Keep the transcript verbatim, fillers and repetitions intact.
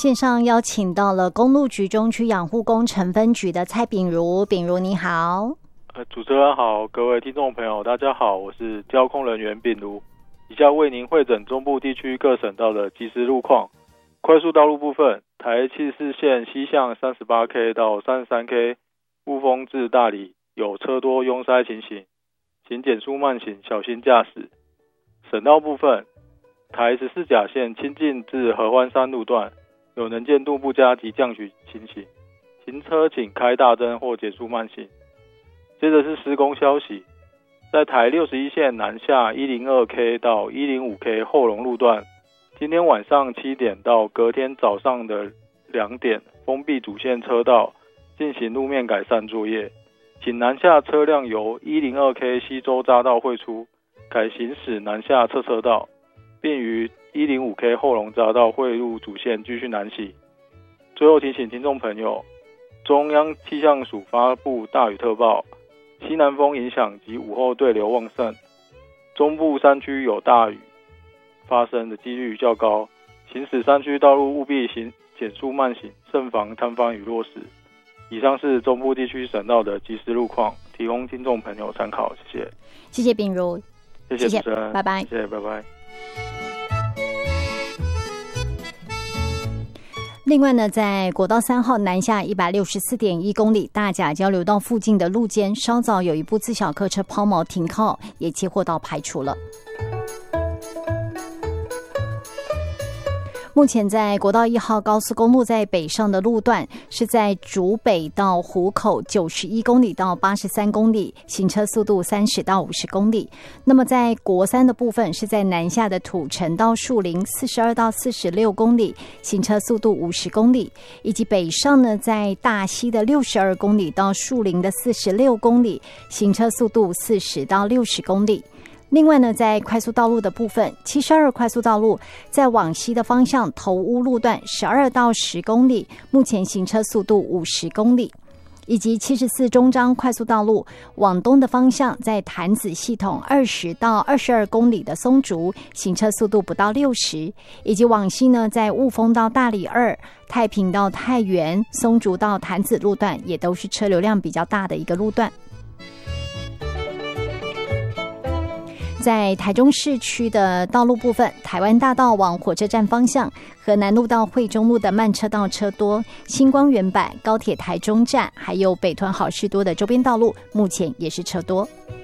线上邀请到了公路局中区养护工程分局的蔡秉如，秉如你好。 呃，主持人好，各位听众朋友大家好，我是交控人员秉如，以下为您汇整中部地区各省道的即时路况。快速道路部分，台七十四线西向 三十八K 到 三十三K 雾峰至大里有车多拥塞情形，请减速慢行，小心驾驶。省道部分，台十四甲线清境至合欢山路段有能见度不佳及降雨情形，行车请开大灯或减速慢行。接着是施工消息，在台六十一线南下 一零二K 到 一零五K 后龙路段，今天晚上七点到隔天早上的两点封闭主线车道进行路面改善作业，请南下车辆由 一零二K 西周匝道汇出，改行驶南下侧车道，并于 一零五K 后龙匝道汇入主线继续南行。最后提醒听众朋友，中央气象署发布大雨特报，西南风影响及午后对流旺盛，中部山区有大雨发生的几率较高，行驶山区道路务必行减速慢行，慎防摊方雨落石。以上是中部地区省道的即时路况，提供听众朋友参考，谢谢。 谢谢秉如， 谢谢主持人， 拜拜。 谢谢，拜拜。 另外呢，在国道三号南下 一百六十四点一公里大甲交流道附近的路肩，稍早有一部自小客车抛锚停靠，也接获到排除了。目前在国道一号高速公路在北上的路段是在竹北到湖口九十一公里到八十三公里，行车速度三十到五十公里。那么在国三的部分是在南下的土城到树林四十二到四十六公里，行车速度五十公里，以及北上呢在大溪的六十二公里到树林的四十六公里，行车速度四十到六十公里。另外呢，在快速道路的部分，七十二快速道路在往西的方向头屋路段十二到十公里，目前行车速度五十公里，以及七十四中彰快速道路往东的方向在潭子系统二十到二十二公里的松竹，行车速度不到六十，以及往西呢在雾峰到大里二、太平到太原、松竹到潭子路段也都是车流量比较大的一个路段。在台中市区的道路部分，台湾大道往火车站方向和南路到惠中路的慢车道车多，星光原版、高铁台中站还有北屯好事多的周边道路目前也是车多。